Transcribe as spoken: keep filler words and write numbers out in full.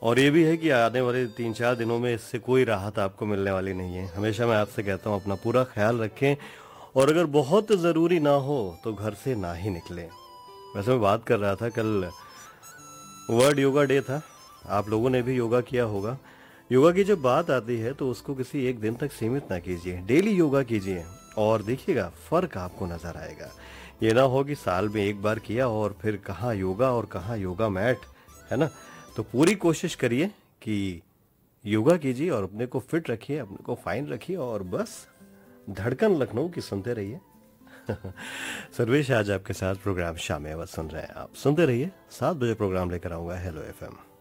और ये भी है कि आने वाले तीन चार दिनों में इससे कोई राहत आपको मिलने वाली नहीं है। हमेशा मैं आपसे कहता हूँ अपना पूरा ख्याल रखें और अगर बहुत ज़रूरी ना हो तो घर से ना ही निकलें। वैसे मैं बात कर रहा था कल वर्ल्ड योगा डे था। आप लोगों ने भी योगा किया होगा। योगा की जब बात आती है तो उसको किसी एक दिन तक सीमित ना कीजिए, डेली योगा कीजिए और देखिएगा फ़र्क आपको नज़र आएगा। ये ना हो कि साल में एक बार किया और फिर कहाँ योगा और कहाँ योगा मैट, है ना? तो पूरी कोशिश करिए कि योगा कीजिए और अपने को फिट रखिए, अपने को फाइन रखिए और बस धड़कन लखनऊ की सुनते रहिए। सर्वेश आज आपके साथ प्रोग्राम शाम में आवाज़ सुन रहे हैं। आप सुनते रहिए। सात बजे प्रोग्राम लेकर आऊँगा हेलो एफएम।